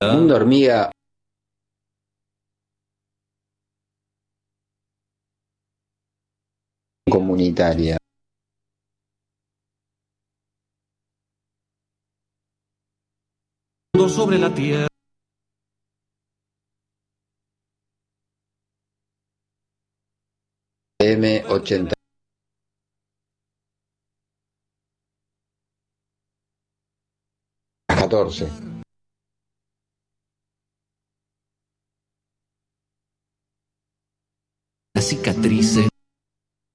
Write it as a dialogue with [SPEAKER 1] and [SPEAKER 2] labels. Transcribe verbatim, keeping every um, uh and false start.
[SPEAKER 1] Mundo Hormiga comunitaria.
[SPEAKER 2] Sobre la tierra.
[SPEAKER 1] M ochenta. catorce.